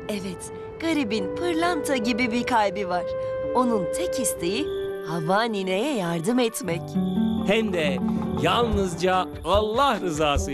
Evet, garibin pırlanta gibi bir kalbi var. Onun tek isteği Havva nineye yardım etmek. Hem de yalnızca Allah rızası